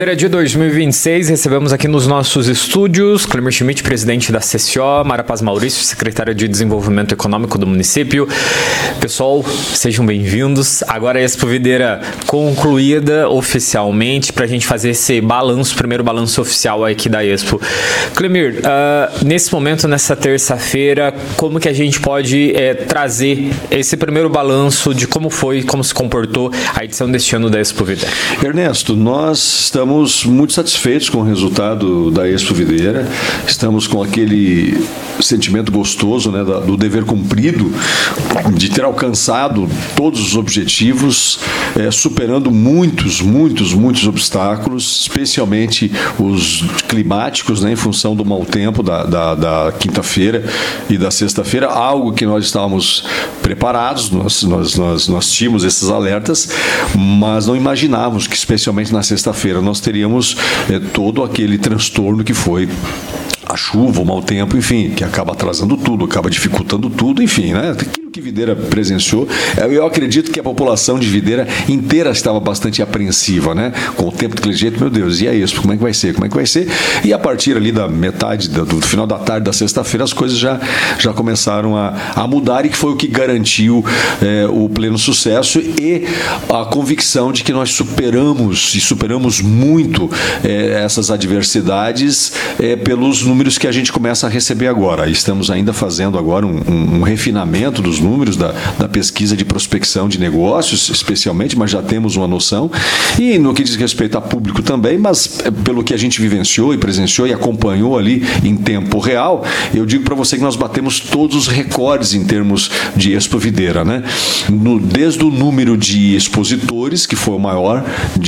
De 2026, recebemos aqui nos nossos estúdios Clemer Schmidt, presidente da CCO, Mara Paz Maurício, secretária de Desenvolvimento Econômico do município. Pessoal, sejam bem-vindos. Agora a Expo Videira concluída oficialmente para a gente fazer esse balanço, primeiro balanço oficial aqui da Expo. Clemer, nesse momento, nessa terça-feira, como que a gente pode trazer esse primeiro balanço de como foi, como se comportou a edição deste ano da Expo Videira? Ernesto, nós estamos muito satisfeitos com o resultado da Expo Videira, estamos com aquele sentimento gostoso, né, do dever cumprido, de ter alcançado todos os objetivos, superando muitos obstáculos, especialmente os climáticos, né, em função do mau tempo da quinta-feira e da sexta-feira, algo que nós estávamos preparados, nós tínhamos esses alertas, mas não imaginávamos que, especialmente na sexta-feira, nós teríamos todo aquele transtorno que foi a chuva, o mau tempo, enfim, que acaba atrasando tudo, acaba dificultando tudo, enfim, né? Aquilo que Videira presenciou, eu acredito que a população de Videira inteira estava bastante apreensiva, né? Com o tempo daquele jeito, meu Deus, e é isso, como é que vai ser? Como é que vai ser? E a partir ali da metade, do final da tarde da sexta-feira, as coisas já começaram a mudar, e que foi o que garantiu o pleno sucesso e a convicção de que nós superamos muito essas adversidades pelos números que a gente começa a receber agora. Estamos ainda fazendo agora um refinamento dos números da pesquisa de prospecção de negócios, especialmente, mas já temos uma noção. E no que diz respeito a público também, mas pelo que a gente vivenciou e presenciou e acompanhou ali em tempo real, eu digo para você que nós batemos todos os recordes em termos de Expo Videira, né? Desde o número de expositores, que foi o maior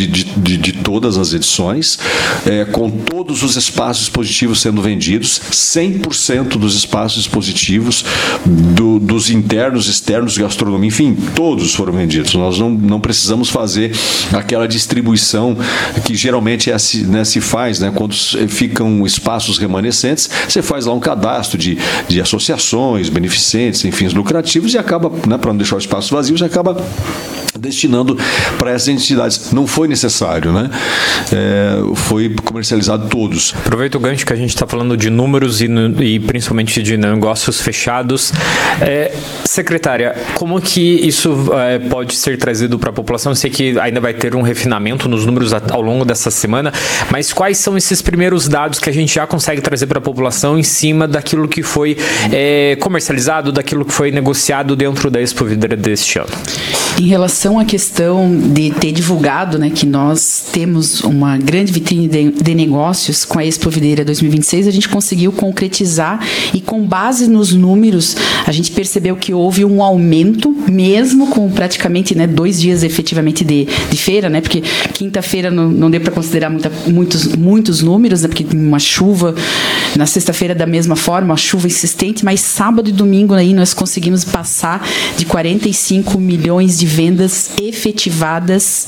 de todas as edições, com todos os espaços expositivos sendo vendidos, 100% dos espaços expositivos, dos internos, externos, gastronomia, enfim, todos foram vendidos. Nós não precisamos fazer aquela distribuição que geralmente se faz, né, quando ficam espaços remanescentes, você faz lá um cadastro de associações, beneficentes, sem fins lucrativos, e acaba, né, para não deixar o espaço vazio, você acaba destinando para essas entidades. Não foi necessário, né? Foi comercializado todos. Aproveito o gancho que a gente está falando de números e principalmente de negócios fechados. Secretária, como que isso pode ser trazido para a população? Eu sei que ainda vai ter um refinamento nos números ao longo dessa semana, mas quais são esses primeiros dados que a gente já consegue trazer para a população em cima daquilo que foi comercializado, daquilo que foi negociado dentro da Expo Videira deste ano? Em relação à questão de ter divulgado, né, que nós temos uma grande vitrine de negócios com a Expo Videira 2026, a gente conseguiu concretizar, e com base nos números, a gente percebeu que houve um aumento, mesmo com praticamente, né, 2 dias efetivamente de feira, né, porque quinta-feira não deu para considerar muitos números, né, porque uma chuva, na sexta-feira da mesma forma, uma chuva insistente, mas sábado e domingo aí nós conseguimos passar de 45 milhões de vendas efetivadas.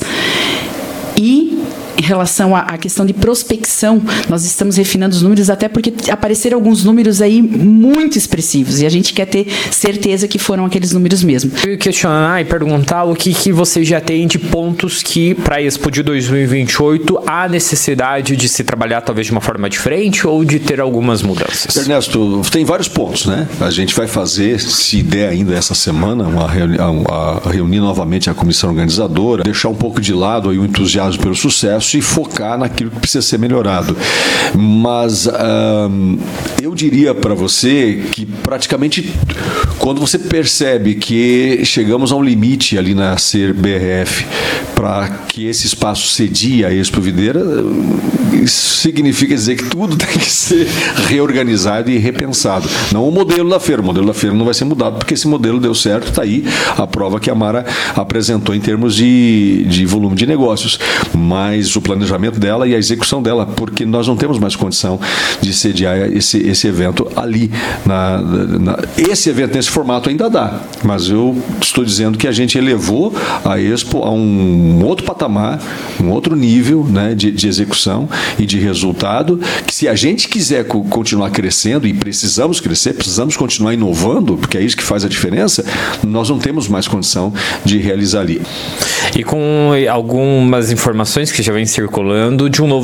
E em relação à questão de prospecção, nós estamos refinando os números, até porque apareceram alguns números aí muito expressivos, e a gente quer ter certeza que foram aqueles números mesmo. Eu ia questionar e perguntar o que você já tem de pontos que, para a Expo de 2028, há necessidade de se trabalhar talvez de uma forma diferente ou de ter algumas mudanças? Ernesto, tem vários pontos, né? A gente vai fazer, se der ainda essa semana, reunir novamente a comissão organizadora, deixar um pouco de lado aí o entusiasmo pelo sucesso e focar naquilo que precisa ser melhorado. Mas eu diria para você que praticamente quando você percebe que chegamos a um limite ali na CBRF para que esse espaço cedia a Expo Videira, isso significa dizer que tudo tem que ser reorganizado e repensado. Não o modelo da feira não vai ser mudado, porque esse modelo deu certo, está aí a prova que a Mara apresentou em termos de volume de negócios, mas o planejamento dela e a execução dela, porque nós não temos mais condição de sediar esse evento ali. Esse evento nesse formato ainda dá, mas eu estou dizendo que a gente elevou a Expo a um outro patamar, um outro nível, né, de execução e de resultado, que se a gente quiser continuar crescendo, e precisamos crescer, precisamos continuar inovando, porque é isso que faz a diferença, nós não temos mais condição de realizar ali. E com algumas informações que já vêm circulando de um novo